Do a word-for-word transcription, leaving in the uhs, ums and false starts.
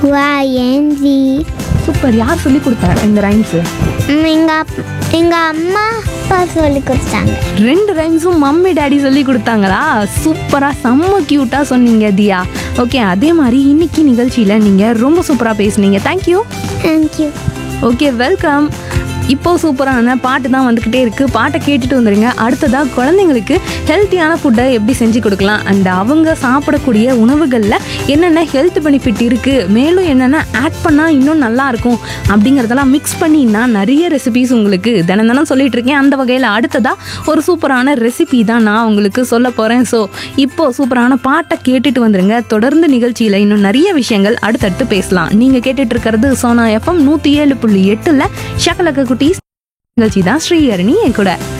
வாயேந்தி. Super. யார் சொல்லி கொடுத்தா இந்த ரைம்ஸு? எங்க எங்க அம்மா அப்பா சொல்லி கொடுத்தாங்க. ரெண்டு ரைம்ஸும் மம்மி டேடி சொல்லி கொடுத்தாங்களா? சூப்பராக செம்ம க்யூட்டாக சொன்னீங்க தியா. ஓகே, அதே மாதிரி இன்னைக்கு நிகழ்ச்சியில் நீங்கள் ரொம்ப சூப்பராக பேசுனீங்க. தேங்க்யூ. தேங்க்யூ. Okay, welcome. இப்போ சூப்பரான பாட்டு தான் வந்துக்கிட்டே இருக்குது. பாட்டை கேட்டுட்டு வந்துடுங்க. அடுத்ததாக குழந்தைங்களுக்கு ஹெல்த்தியான ஃபுட்டை எப்படி செஞ்சு கொடுக்கலாம், அண்ட் அவங்க சாப்பிடக்கூடிய உணவுகளில் என்னென்ன ஹெல்த் பெனிஃபிட் இருக்குது, மேலும் என்னென்ன ஆட் பண்ணால் இன்னும் நல்லாயிருக்கும் அப்படிங்கிறதெல்லாம் மிக்ஸ் பண்ணினா நிறைய ரெசிபிஸ் உங்களுக்கு தினம் தினம் சொல்லிட்டு இருக்கேன். அந்த வகையில் அடுத்ததாக ஒரு சூப்பரான ரெசிபி தான் நான் உங்களுக்கு சொல்ல போகிறேன். ஸோ இப்போது சூப்பரான பாட்டை கேட்டுட்டு வந்துடுங்க. தொடர்ந்து நிகழ்ச்சியில் இன்னும் நிறைய விஷயங்கள் அடுத்தடுத்து பேசலாம். நீங்கள் கேட்டுட்டு இருக்கிறது சோனா எஃப்எம் நூற்றி ஏழு புள்ளி எட்டில் ஷக்கலக்க குட்டீஸ் நிகழ்ச்சி தான். ஸ்ரீஹரணி என் கூட.